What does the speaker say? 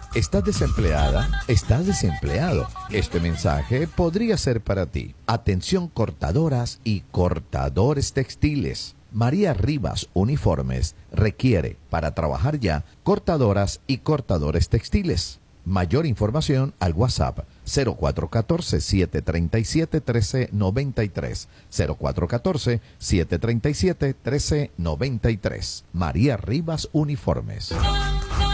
¿Estás desempleada? ¿Estás desempleado? Este mensaje podría ser para ti. Atención cortadoras y cortadores textiles. María Rivas Uniformes requiere para trabajar ya cortadoras y cortadores textiles. Mayor información al WhatsApp 0414-737-1393. 0414-737-1393. María Rivas Uniformes.